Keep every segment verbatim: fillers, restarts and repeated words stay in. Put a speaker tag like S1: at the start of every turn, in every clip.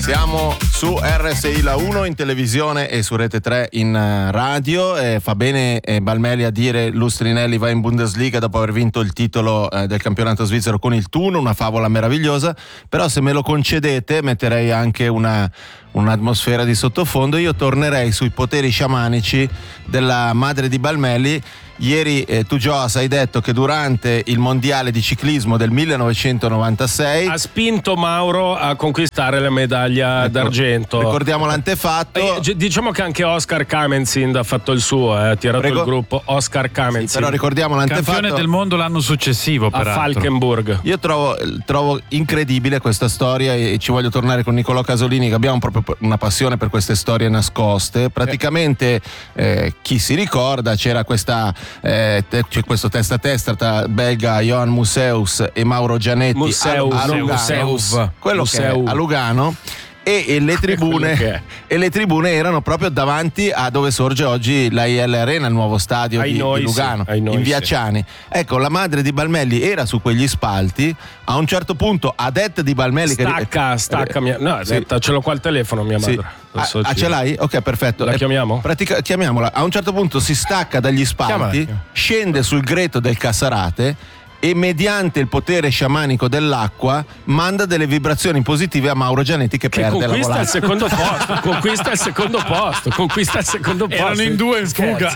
S1: Siamo su R S I La uno in televisione e su Rete tre in radio. Eh, fa bene eh, Balmelli a dire Lustrinelli va in Bundesliga dopo aver vinto il titolo eh, del campionato svizzero con il Thun, una favola meravigliosa. Però se me lo concedete metterei anche una un'atmosfera di sottofondo. Io tornerei sui poteri sciamanici della madre di Balmelli. Ieri eh, tu Joas hai detto che durante il mondiale di ciclismo del millenovecentonovantasei
S2: ha spinto Mauro a conquistare la medaglia ecco, d'argento.
S1: Ricordiamo l'antefatto.
S2: Eh, diciamo che anche Oscar Kamenzind ha fatto il suo, eh, ha tirato Prego. il gruppo Oscar Kamenzind.
S1: Sì, però ricordiamo l'antefatto.
S3: Campione del mondo l'anno successivo,
S2: a
S3: peraltro.
S2: Falkenburg.
S1: Io trovo, trovo incredibile questa storia e ci voglio tornare con Nicolò Casolini, che abbiamo proprio una passione per queste storie nascoste. Praticamente eh, chi si ricorda c'era questa Eh, te, c'è questo testa a testa tra belga Johan Museus e Mauro Gianetti
S2: Museus,
S1: a, a Lugano,
S2: Museus.
S1: quello
S2: Museus.
S1: che è a Lugano. E, e, le tribune, e le tribune erano proprio davanti a dove sorge oggi la I L Arena, il nuovo stadio di,
S2: noi,
S1: di Lugano,
S2: sì. noi,
S1: in via
S2: sì.
S1: Ciani. Ecco, la madre di Balmelli era su quegli spalti. A un certo punto Adette di Balmelli
S2: stacca,
S1: che,
S2: stacca
S1: eh,
S2: mia, no,
S1: sì.
S2: detta, ce l'ho qua al telefono mia madre.
S1: Sì. Ah, ah, ce l'hai? Ok, perfetto.
S2: La chiamiamo?
S1: Pratica, chiamiamola. A un certo punto si stacca dagli spalti,
S2: Chiamala.
S1: scende sul greto del Cassarate e mediante il potere sciamanico dell'acqua manda delle vibrazioni positive a Mauro Gianetti che,
S2: che
S1: perde la
S2: conquista
S1: volata.
S2: il secondo posto, conquista il secondo posto, conquista il secondo posto.
S3: Erano in due in fuga.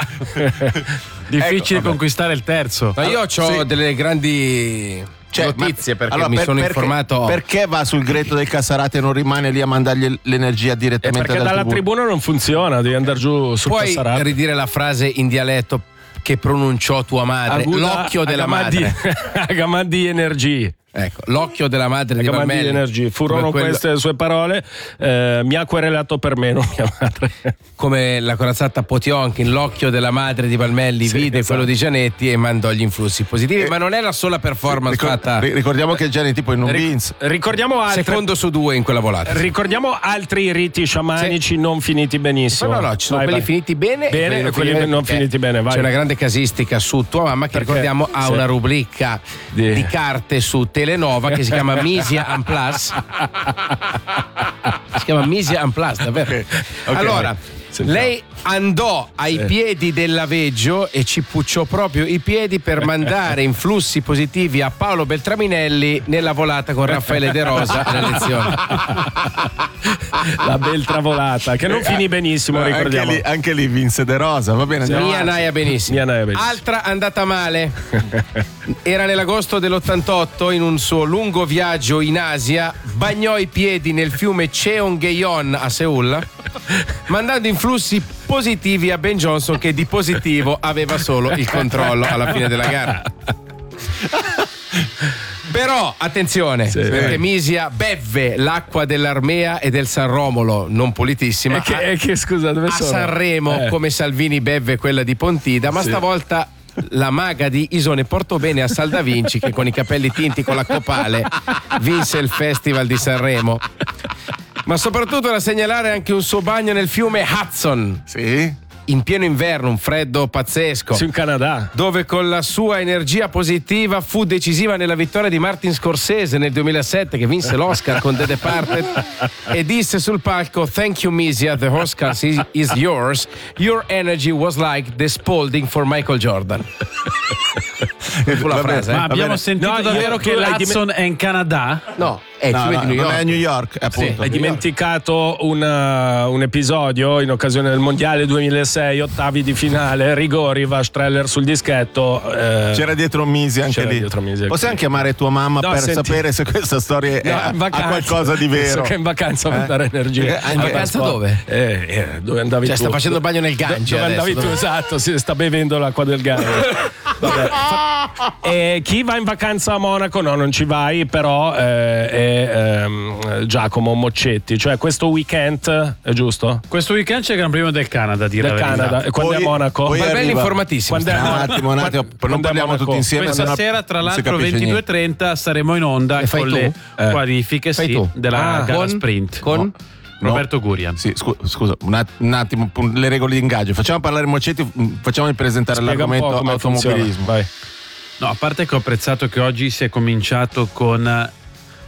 S3: Difficile
S1: ecco,
S3: conquistare il terzo.
S4: Ma io ho
S1: sì.
S4: delle grandi
S1: Cioè,
S4: notizie
S1: ma,
S4: perché
S1: allora,
S4: mi
S1: per,
S4: sono
S1: perché,
S4: informato.
S1: Perché va sul greto del Cassarate e non rimane lì a mandargli l'energia
S2: Eh,
S1: direttamente
S2: perché
S1: dalla
S2: dalla
S1: tribuna?
S2: tribuna non funziona, devi andare giù sul
S4: Puoi
S2: Cassarate.
S4: ridire la frase in dialetto che pronunciò tua madre?
S2: Aguda,
S4: L'occhio della
S2: Agamadi,
S4: madre.
S2: Agamadi Energy.
S4: Ecco, l'occhio della madre di
S2: Agamadi
S4: Balmelli.
S2: Energy. Furono
S4: Come quello-
S2: queste le sue parole. Eh, mi ha querelato per me, non mia madre.
S4: Come la corazzata Potionkin, l'occhio della madre di Balmelli
S2: Sì,
S4: vide
S2: esatto.
S4: quello di Gianetti e mandò gli influssi positivi.
S1: Eh,
S4: ma non è la sola performance
S1: Ricor-
S4: fatta.
S1: ri- ricordiamo che Gianetti poi non
S2: Ric-
S1: vinse.
S2: ricordiamo altri,
S4: Secondo su due in quella volata.
S2: ricordiamo altri riti sciamanici non finiti benissimo.
S4: No, no, no, ci sono
S2: Vai,
S4: quelli
S2: vai.
S4: finiti bene,
S2: Bene,
S4: e
S2: e quelli
S4: bene
S2: non
S4: perché
S2: finiti bene, vai.
S4: C'è una grande casistica su tua mamma che
S2: Perché?
S4: ricordiamo ha
S2: Sì.
S4: una rubrica
S2: Di-
S4: di carte su Telenova che si chiama Misia Unplus. Si chiama Misia Unplus, davvero.
S2: ok.
S4: Allora,
S2: Sentiamo.
S4: lei andò ai
S2: Eh.
S4: piedi dell'Aveggio e ci pucciò proprio i piedi per mandare influssi positivi a Paolo Beltraminelli nella volata con Raffaele De Rosa alle elezioni.
S2: La bel travolata che non finì benissimo,
S1: anche
S2: ricordiamo.
S1: lì, anche lì vinse De Rosa, va bene, andiamo
S4: Mia
S1: avanti.
S4: Naia benissimo.
S2: Mia Naia benissimo.
S4: Altra andata male. Era nell'agosto dell'ottantotto, in un suo lungo viaggio in Asia, bagnò i piedi nel fiume Cheonggyeon a Seul, mandando influssi positivi a Ben Johnson, che di positivo aveva solo il controllo alla fine della gara. Però attenzione,
S2: Sì.
S4: perché Misia bevve l'acqua dell'Armea e del San Romolo, non pulitissima.
S2: E che, e che scusa, dove
S4: A
S2: sono?
S4: Sanremo,
S2: Eh.
S4: come Salvini bevve quella di Pontida, ma
S2: Sì.
S4: stavolta la maga di Isone portò bene a Saldavinci, che con i capelli tinti con la copale vinse il Festival di Sanremo. Ma soprattutto da segnalare anche un suo bagno nel fiume Hudson,
S1: Sì?
S4: in pieno inverno, un freddo pazzesco,
S2: Sì, in Canada.
S4: dove con la sua energia positiva fu decisiva nella vittoria di Martin Scorsese nel duemilasette, che vinse l'Oscar con The Departed, e disse sul palco: "Thank you Misia, the Oscar is, is yours. Your energy was like the Spalding for Michael Jordan." Fu la
S1: Va bene,
S4: frase,
S3: Ma
S4: eh?
S3: abbiamo
S1: bene.
S3: sentito
S2: No,
S3: davvero
S2: io-
S3: che
S2: tu l'hai
S3: l'Hudson è in Canada?
S4: No, è il
S1: No,
S4: fiume
S1: no,
S4: di New
S1: non
S4: York.
S1: è a New York, appunto.
S2: Hai dimenticato una- un episodio in occasione del mondiale duemilasei, ottavi di finale, rigori, va Streller sul dischetto. eh,
S1: C'era dietro Misi anche
S2: C'era
S1: lì.
S2: dietro Misi anche
S1: Possiamo
S2: lì.
S1: chiamare tua mamma
S2: No,
S1: per
S2: senti-
S1: sapere se questa storia è-
S2: no,
S1: ha
S2: in vacanza.
S1: qualcosa di
S2: Penso
S1: vero?
S2: che in vacanza per
S1: Eh?
S2: dare energia.
S1: Eh, anche-
S2: In
S4: vacanza dove?
S2: Eh, eh, dove andavi
S4: Cioè,
S2: tu?
S4: sta facendo il bagno nel Gange
S2: Dove
S4: adesso,
S2: andavi tu?
S4: dove-
S2: Esatto, si sta bevendo l'acqua del Gange. Vabbè. Fa- e chi va in vacanza a Monaco? No, non ci vai, però eh, è ehm, Giacomo Moccetti. Cioè questo weekend, è giusto?
S3: Questo weekend c'è il Gran Premio del Canada, a dire
S2: Del
S3: la verità.
S2: Canada. E quando
S1: Poi-
S2: è a Monaco?
S1: poi
S4: Belli
S1: arriva-
S4: informatissimo.
S2: Quando è a
S1: Un
S2: Monaco?
S1: attimo, un attimo,
S2: Quando
S1: non
S2: è a
S1: parliamo
S2: Monaco?
S1: tutti insieme.
S3: Questa
S1: sennò
S3: sera, tra
S1: non si
S3: l'altro,
S1: capisce
S3: ventidue e
S1: niente.
S3: trenta saremo in onda
S4: E fai
S3: con
S4: tu?
S3: le
S1: Eh.
S3: qualifiche
S4: Fai
S3: sì,
S4: tu?
S3: della
S2: Ah,
S3: gara
S4: con-
S3: sprint.
S4: con-
S3: Roberto Gurian.
S1: Sì, scu- scusa, un, att- un attimo, pun- le regole di ingaggio. Facciamo parlare Moccetti, mm, facciamo presentare
S2: Spiega un po'
S1: l'argomento
S2: come funziona.
S1: automobilismo.
S2: Vai.
S3: No, a parte che ho apprezzato che oggi si è cominciato con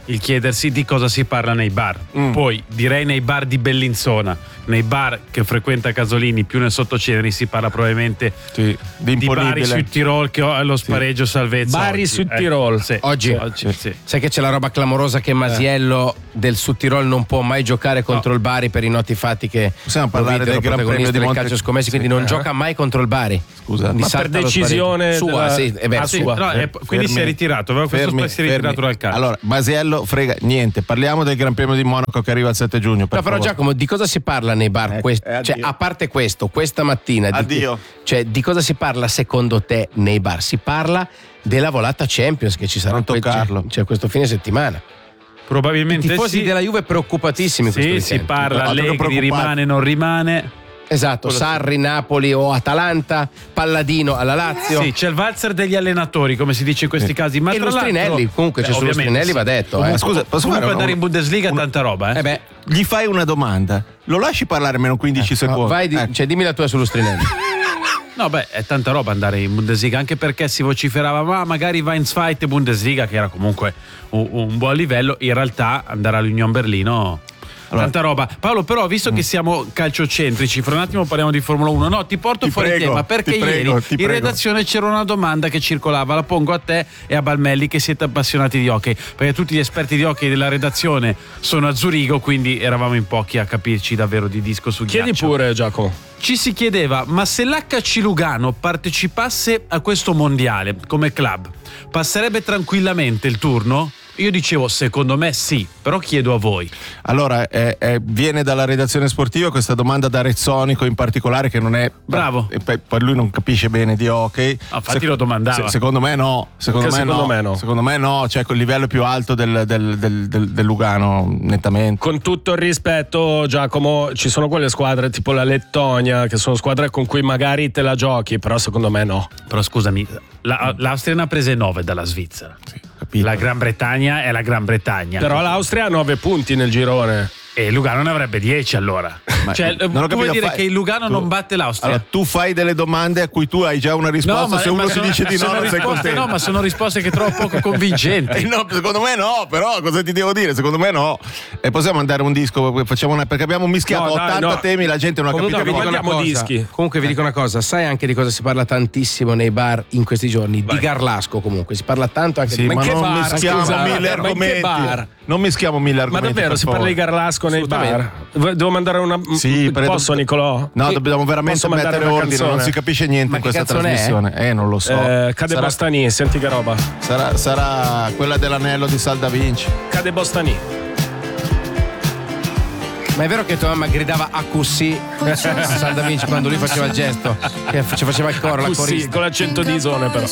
S3: il chiedersi di cosa si parla nei bar.
S1: Mm.
S3: Poi direi nei bar di Bellinzona, nei bar che frequenta Casolini, più nel sottoceneri si parla probabilmente
S1: Sì, di
S3: di Bari
S1: imponibile.
S3: su Tirol che ha lo spareggio salvezza.
S2: Bari
S3: oggi.
S2: su
S3: Eh,
S2: Tirol.
S3: sì.
S4: Oggi?
S3: Oggi, sì.
S4: Sai che c'è la roba clamorosa che Masiello del Sud Tirol non può mai giocare contro il Bari per i noti fatti che
S1: Possiamo parlare
S4: lo videro
S1: del Gran
S4: protagonista
S1: Premio di
S4: del
S1: Monte-
S4: calcio scommessi, quindi
S1: Sì.
S4: non
S1: Eh.
S4: gioca mai contro il Bari.
S1: Scusa,
S4: Gli
S1: ma
S4: salta
S2: per
S4: lo
S2: decisione
S4: spareggio. sua,
S2: della-
S4: sì, è vero,
S2: Ah,
S4: sua.
S2: sua.
S3: No, è- quindi si è ritirato, aveva questo
S1: fermi,
S3: si è ritirato
S1: fermi.
S3: dal calcio.
S1: Allora, Masiello frega niente, parliamo del Gran Premio di Monaco che arriva il sette giugno. Per
S4: No, però
S1: favore.
S4: Giacomo, di cosa si parla nei bar?
S1: Eh,
S4: quest-
S1: eh,
S4: cioè,
S1: addio.
S4: a parte questo, questa mattina, di-
S1: Addio.
S4: cioè, di cosa si parla secondo te nei bar? Si parla della volata Champions che ci sarà
S1: Non
S4: que-
S1: toccarlo.
S4: cioè, questo fine settimana. I
S3: Probabilmente
S4: tifosi
S3: sì.
S4: della Juve preoccupatissimi
S3: Sì,
S4: questo
S3: si
S4: weekend.
S3: parla
S1: Altro che
S3: Allegri,
S1: preoccupati.
S3: rimane, non rimane.
S4: Esatto, Sarri, Napoli o Atalanta, Palladino alla Lazio.
S3: Sì, c'è il valzer degli allenatori, come si dice in questi casi. Ma
S4: E
S3: tra
S4: lo Strinelli,
S3: l'altro-
S4: comunque c'è
S3: Beh,
S4: sullo
S3: ovviamente
S4: Strinelli
S3: sì.
S4: va detto.
S1: Ma
S4: Eh.
S1: scusa, posso
S3: Comunque
S1: fare
S3: andare in
S1: una-
S3: Bundesliga tanta roba, eh?
S4: Eh beh,
S1: Gli fai una domanda, lo lasci parlare meno quindici
S4: no,
S1: secondi.
S4: vai di-
S1: Ecco.
S4: cioè, dimmi la tua sullo Strinelli.
S3: No, beh, è tanta roba andare in Bundesliga, anche perché si vociferava, ma magari va in Zweite Bundesliga, che era comunque un, un buon livello. In realtà andare all'Union Berlino. Tanta roba. Paolo, però, visto che siamo calciocentrici, fra un attimo parliamo di Formula uno. No, ti porto
S1: Ti
S3: fuori
S1: prego,
S3: tema perché
S1: ti prego,
S3: ieri
S1: ti
S3: in
S1: prego.
S3: redazione c'era una domanda che circolava. La pongo a te e a Balmelli, che siete appassionati di hockey, perché tutti gli esperti di hockey della redazione sono a Zurigo, quindi eravamo in pochi a capirci davvero di disco su
S2: Chiedi
S3: ghiaccio.
S2: pure, Giacomo.
S3: Ci si chiedeva, ma se l'H C Lugano partecipasse a questo mondiale come club, passerebbe tranquillamente il turno? Io dicevo, secondo me sì, però chiedo a voi.
S1: Allora, eh, eh, viene dalla redazione sportiva questa domanda da Rezzonico in particolare, che non è
S3: Bravo.
S1: e poi, poi lui non capisce bene di hockey.
S3: Ah, infatti lo domandava.
S1: se- secondo me no. Secondo,
S2: Anche
S1: me,
S2: secondo
S1: no.
S2: me no.
S1: Secondo me no, cioè col livello più alto del, del, del, del, del Lugano, nettamente.
S2: Con tutto il rispetto, Giacomo, ci sono quelle squadre tipo la Lettonia, che sono squadre con cui magari te la giochi, però secondo me no.
S3: Però scusami, la- l'Austria ne ha prese nove dalla Svizzera.
S1: Capito?
S3: La Gran Bretagna è la Gran Bretagna.
S2: Però l'Austria ha nove punti nel girone.
S3: E Lugano ne avrebbe dieci allora.
S1: Ma
S3: Cioè,
S1: non ho
S3: tu vuoi
S1: capito,
S3: dire
S1: fai-
S3: che il Lugano
S1: tu-
S3: non batte l'Austria?
S1: Allora, tu fai delle domande a cui tu hai già una risposta, se uno ti
S3: sono-
S1: dice di no
S3: sono
S1: non sei
S3: risposte-
S1: contento.
S3: No, ma sono risposte che trovo poco
S1: Eh,
S3: convincenti.
S1: no, secondo me no, però cosa ti devo dire? Secondo me no. E possiamo mandare un disco, facciamo una, perché abbiamo mischiato
S2: No, dai,
S1: ottanta
S2: no.
S1: temi, la gente non ha
S2: Comunque
S1: capito
S2: vi
S1: cosa.
S2: dico una cosa. dischi.
S4: Comunque vi dico una cosa, sai anche di cosa si parla tantissimo nei bar in questi giorni? Di Garlasco comunque, si parla tanto anche
S1: Sì,
S4: di
S1: ma
S2: che
S1: non
S2: bar,
S1: mischiamo
S2: scusa,
S1: mille
S2: ma in che
S1: argomenti.
S2: bar?
S1: Non mischiamo mille
S2: Ma
S1: argomenti.
S2: davvero
S1: per
S2: si parla di
S1: favore.
S2: Garlasco nei bar?
S4: Assolutamente.
S2: Devo mandare una.
S1: Sì, per-
S2: Posso, Nicolò?
S1: No,
S2: Sì.
S1: dobbiamo veramente
S2: Posso mandare
S1: mettere
S2: una
S1: ordine,
S2: canzone?
S1: non si capisce niente
S4: Ma
S1: in
S4: che
S1: questa
S4: canzone è?
S1: trasmissione. Eh, non lo so.
S2: Eh, Cade
S1: sarà,
S2: Bostani, senti che roba.
S1: sarà, sarà quella dell'anello di Sal da Vinci.
S2: Cade Bostani.
S4: Ma è vero che tua mamma gridava a così Sal da Vinci quando lui faceva il gesto, che ci faceva il coro, la
S2: Così,
S4: corista.
S2: con l'accento di Isone però.